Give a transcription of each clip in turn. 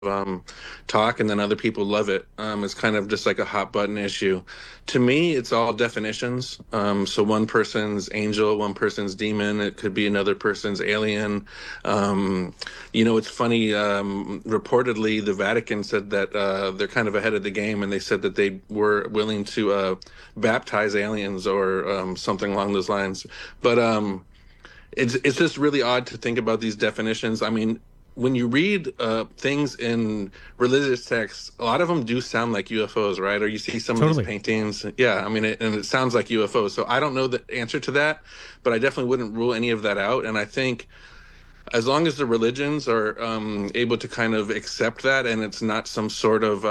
talk, and then other people love it. It's kind of just like a hot button issue. To me, it's all definitions. So one person's angel, one person's demon. It could be another person's alien. It's funny. Reportedly, the Vatican said that they're kind of ahead of the game, and they said that they were willing to baptize aliens or something along those lines. But it's just really odd to think about these definitions. I mean, when you read things in religious texts, a lot of them do sound like UFOs, right? Or you see some of these Totally. paintings. Yeah, I mean, and it sounds like UFOs. So I don't know the answer to that, but I definitely wouldn't rule any of that out. And I think as long as the religions are able to kind of accept that, and it's not some sort of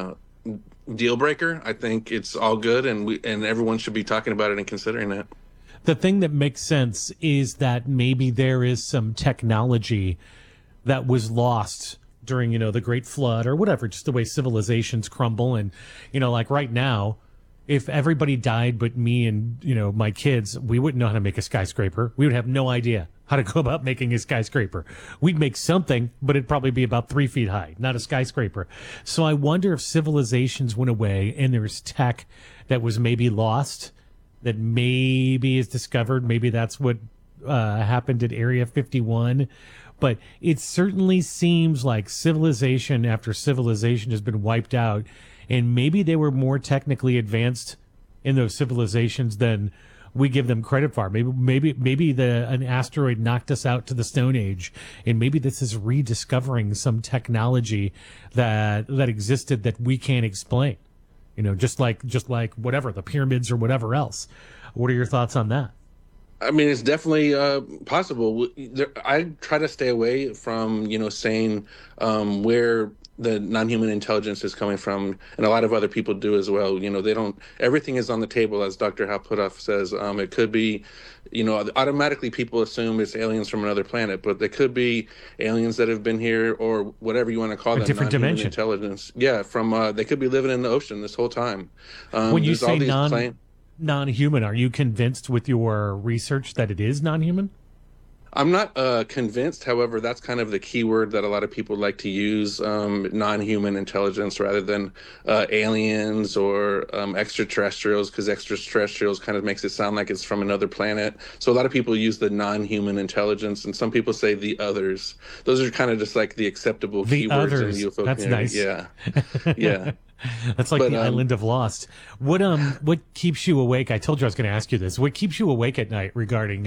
deal breaker, I think it's all good, and everyone should be talking about it and considering it. The thing that makes sense is that maybe there is some technology that was lost during, the Great Flood or whatever, just the way civilizations crumble. And, like right now, if everybody died but me and, my kids, we wouldn't know how to make a skyscraper. We would have no idea how to go about making a skyscraper. We'd make something, but it'd probably be about 3 feet high, not a skyscraper. So I wonder if civilizations went away and there's tech that was maybe lost that maybe is discovered. Maybe that's what happened at Area 51. But it certainly seems like civilization after civilization has been wiped out, and maybe they were more technically advanced in those civilizations than we give them credit for. Maybe an asteroid knocked us out to the Stone Age, and maybe this is rediscovering some technology that existed that we can't explain. Just like whatever the pyramids or whatever else. What are your thoughts on that? I mean, it's definitely possible. I try to stay away from, saying where the non-human intelligence is coming from, and a lot of other people do as well. They don't. Everything is on the table, as Dr. Hal Puthoff says. It could be, automatically people assume it's aliens from another planet, but there could be aliens that have been here, or whatever you want to call A them, different non-human dimension. intelligence. Yeah, from they could be living in the ocean this whole time. When you There's all say these claims. non-human, are you convinced with your research that it is non-human? I'm not convinced. However, that's kind of the key word that a lot of people like to use, non-human intelligence rather than aliens or extraterrestrials, because extraterrestrials kind of makes it sound like it's from another planet. So a lot of people use the non-human intelligence, and some people say the others. Those are kind of just like the acceptable The keywords in the others. UFO That's community. nice. Yeah, yeah. That's like But the island of Lost. What keeps you awake? I told you I was going to ask you this. What keeps you awake at night regarding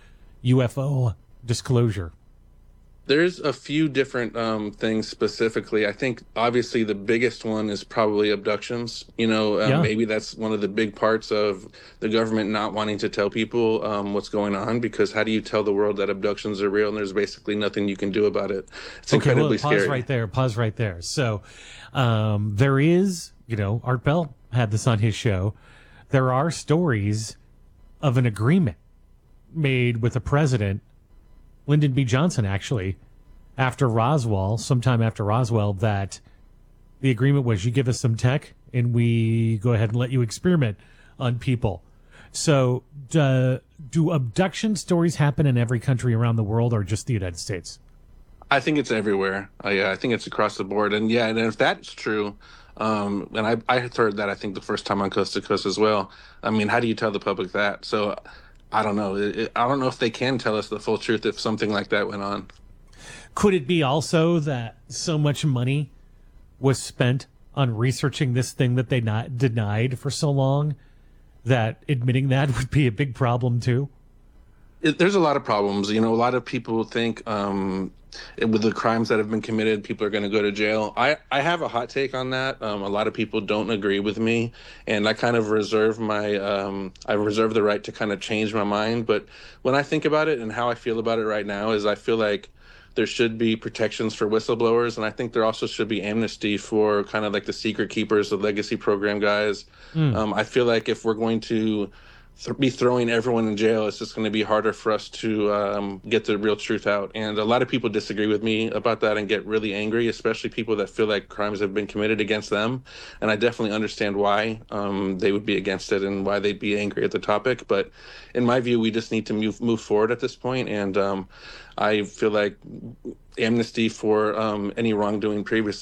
UFO disclosure? There's a few different things specifically. I think obviously the biggest one is probably abductions. Yeah. Maybe that's one of the big parts of the government not wanting to tell people what's going on, because how do you tell the world that abductions are real and there's basically nothing you can do about it? It's Okay. Well, incredibly pause scary. right there. Pause right there. So, there is, Art Bell had this on his show. There are stories of an agreement made with the president, Lyndon B. Johnson, actually, sometime after Roswell, that the agreement was you give us some tech and we go ahead and let you experiment on people. So, do abduction stories happen in every country around the world or just the United States? I think it's everywhere. Yeah, I think it's across the board. And yeah, and if that's true, and I had heard that I think the first time on Coast to Coast as well. I mean, how do you tell the public that? So I don't know. I don't know if they can tell us the full truth if something like that went on. Could it be also that so much money was spent on researching this thing that they not denied for so long that admitting that would be a big problem too? There's a lot of problems. A lot of people think with the crimes that have been committed, people are going to go to jail. I have a hot take on that. A lot of people don't agree with me, and I kind of reserve I reserve the right to kind of change my mind. But when I think about it and how I feel about it right now is I feel like there should be protections for whistleblowers, and I think there also should be amnesty for kind of like the secret keepers, the legacy program guys. I feel like if we're going to be throwing everyone in jail, it's just going to be harder for us to get the real truth out. And a lot of people disagree with me about that and get really angry, especially people that feel like crimes have been committed against them. And I definitely understand why they would be against it and why they'd be angry at the topic. But in my view, we just need to move forward at this point. And I feel like amnesty for any wrongdoing previously